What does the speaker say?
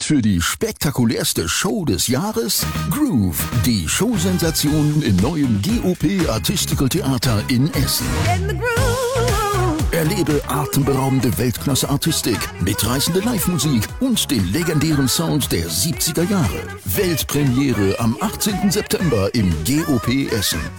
für die spektakulärste Show des Jahres? Groove, die Showsensation im neuen GOP Artistical Theater in Essen. Erlebe atemberaubende Weltklasse-Artistik, mitreißende Live-Musik und den legendären Sound der 70er Jahre. Weltpremiere am 18. September im GOP Essen.